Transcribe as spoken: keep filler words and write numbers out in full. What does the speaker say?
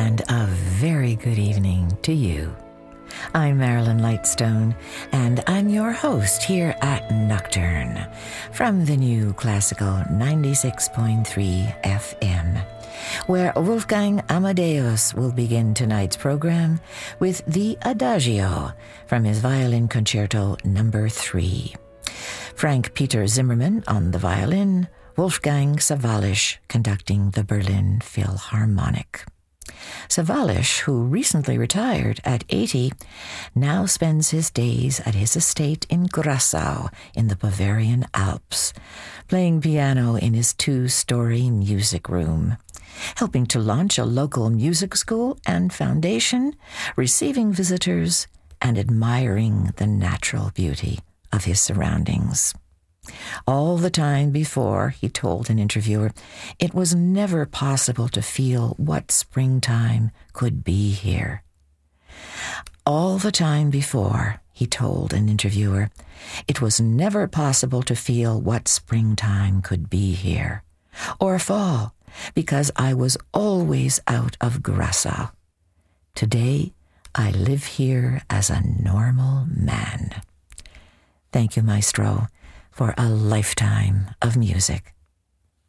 and a very good evening to you. I'm Marilyn Lightstone, and I'm your host here at Nocturne from the new Classical ninety-six point three F M, where Wolfgang Amadeus will begin tonight's program with the Adagio from his Violin Concerto number three. Frank Peter Zimmermann on the violin, Wolfgang Sawallisch conducting the Berlin Philharmonic. Sawallisch, who recently retired at eighty, now spends his days at his estate in Grassau in the Bavarian Alps, playing piano in his two-story music room, helping to launch a local music school and foundation, receiving visitors, and admiring the natural beauty of his surroundings. All the time before, he told an interviewer, it was never possible to feel what springtime could be here. All the time before, he told an interviewer, it was never possible to feel what springtime could be here, or fall, because I was always out of Grassau. Today, I live here as a normal man. Thank you, Maestro, for a lifetime of music.